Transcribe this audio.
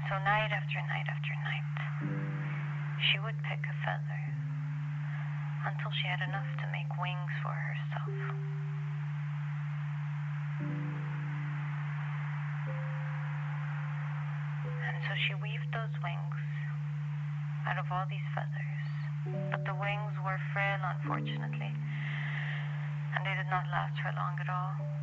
So night after night after night, she would pick a feather until she had enough to make wings for herself. And so she weaved those wings out of all these feathers. But the wings were frail, unfortunately, and they did not last for long at all.